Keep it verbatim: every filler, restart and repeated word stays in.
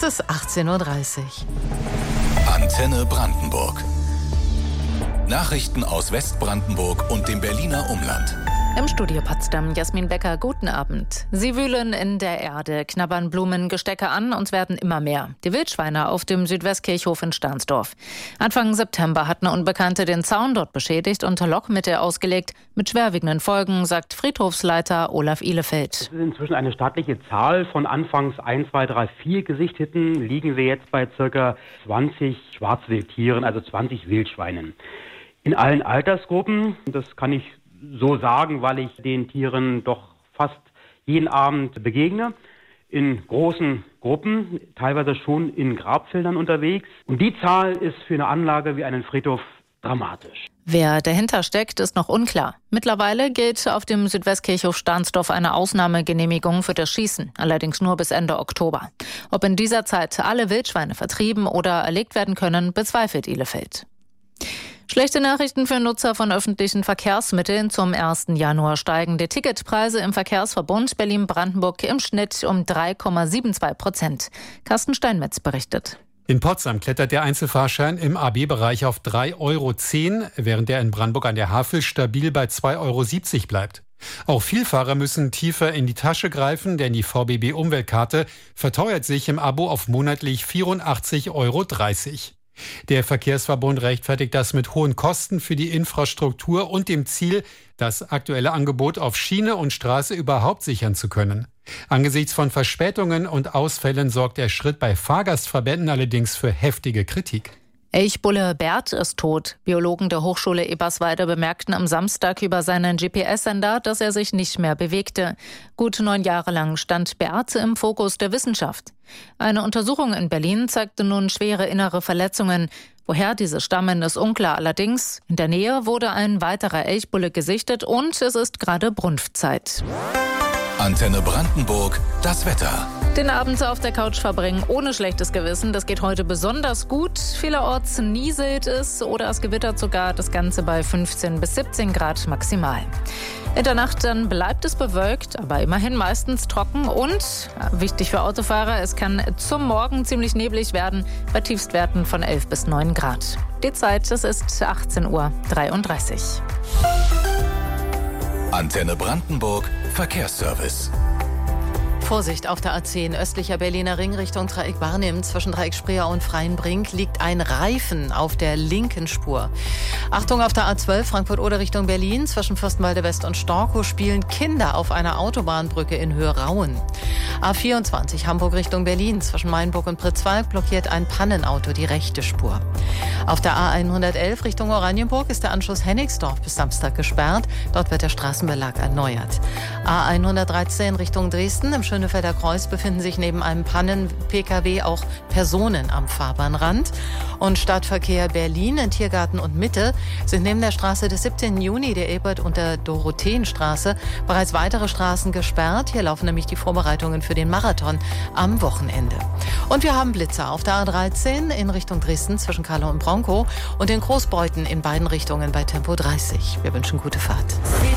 ist achtzehn Uhr dreißig. Antenne Brandenburg. Nachrichten aus Westbrandenburg und dem Berliner Umland. Im Studio Potsdam, Jasmin Becker, guten Abend. Sie wühlen in der Erde, knabbern Blumengestecke an und werden immer mehr. Die Wildschweine auf dem Südwestkirchhof in Stahnsdorf. Anfang September hatten Unbekannte den Zaun dort beschädigt und Lockmittel ausgelegt, mit schwerwiegenden Folgen, sagt Friedhofsleiter Olaf Ihlefeld. Es ist inzwischen eine staatliche Zahl von anfangs eins, zwei, drei, vier Gesichteten, liegen wir jetzt bei ca. zwanzig Schwarzwildtieren, also zwanzig Wildschweinen. In allen Altersgruppen, das kann ich so sagen, weil ich den Tieren doch fast jeden Abend begegne, in großen Gruppen, teilweise schon in Grabfeldern unterwegs. Und die Zahl ist für eine Anlage wie einen Friedhof dramatisch. Wer dahinter steckt, ist noch unklar. Mittlerweile gilt auf dem Südwestkirchhof Stahnsdorf eine Ausnahmegenehmigung für das Schießen, allerdings nur bis Ende Oktober. Ob in dieser Zeit alle Wildschweine vertrieben oder erlegt werden können, bezweifelt Ihlefeld. Schlechte Nachrichten für Nutzer von öffentlichen Verkehrsmitteln. Zum ersten Januar steigen die Ticketpreise im Verkehrsverbund Berlin-Brandenburg im Schnitt um drei Komma zweiundsiebzig Prozent. Carsten Steinmetz berichtet. In Potsdam klettert der Einzelfahrschein im A B-Bereich auf drei Euro zehn, während der in Brandenburg an der Havel stabil bei zwei Euro siebzig bleibt. Auch Vielfahrer müssen tiefer in die Tasche greifen, denn die V B B-Umweltkarte verteuert sich im Abo auf monatlich vierundachtzig Euro dreißig. Der Verkehrsverbund rechtfertigt das mit hohen Kosten für die Infrastruktur und dem Ziel, das aktuelle Angebot auf Schiene und Straße überhaupt sichern zu können. Angesichts von Verspätungen und Ausfällen sorgt der Schritt bei Fahrgastverbänden allerdings für heftige Kritik. Elchbulle Bert ist tot. Biologen der Hochschule Eberswalde bemerkten am Samstag über seinen G P S-Sender, dass er sich nicht mehr bewegte. Gut neun Jahre lang stand Bert im Fokus der Wissenschaft. Eine Untersuchung in Berlin zeigte nun schwere innere Verletzungen. Woher diese stammen, ist unklar. Allerdings, in der Nähe wurde ein weiterer Elchbulle gesichtet und es ist gerade Brunftzeit. Antenne Brandenburg, das Wetter. Den Abend auf der Couch verbringen ohne schlechtes Gewissen, das geht heute besonders gut. Vielerorts nieselt es oder es gewittert sogar, das Ganze bei fünfzehn bis siebzehn Grad maximal. In der Nacht dann bleibt es bewölkt, aber immerhin meistens trocken und, wichtig für Autofahrer, es kann zum Morgen ziemlich neblig werden, bei Tiefstwerten von elf bis neun Grad. Die Zeit, das ist achtzehn Uhr dreiunddreißig. Antenne Brandenburg, Verkehrsservice. Vorsicht auf der A zehn, östlicher Berliner Ring Richtung Dreieck Barnim. Zwischen Dreieck Spreer und Freienbrink liegt ein Reifen auf der linken Spur. Achtung auf der A zwölf, Frankfurt-Oder Richtung Berlin. Zwischen Fürstenwalde West und Storkow spielen Kinder auf einer Autobahnbrücke in Höhe Rauen. A vierundzwanzig, Hamburg Richtung Berlin. Zwischen Mainburg und Pritzwalk blockiert ein Pannenauto die rechte Spur. Auf der A hundertelf Richtung Oranienburg ist der Anschluss Hennigsdorf bis Samstag gesperrt. Dort wird der Straßenbelag erneuert. A hundertdreizehn Richtung Dresden. Im Schönefelder Kreuz befinden sich neben einem Pannen-P K W auch Personen am Fahrbahnrand. Und Stadtverkehr Berlin in Tiergarten und Mitte sind neben der Straße des siebzehnten Juni, der Ebert- und der Dorotheenstraße, bereits weitere Straßen gesperrt. Hier laufen nämlich die Vorbereitungen für den Marathon am Wochenende. Und wir haben Blitzer auf der A dreizehn in Richtung Dresden zwischen Karlau und Bronkow und in Großbeuthen in beiden Richtungen bei Tempo dreißig. Wir wünschen gute Fahrt.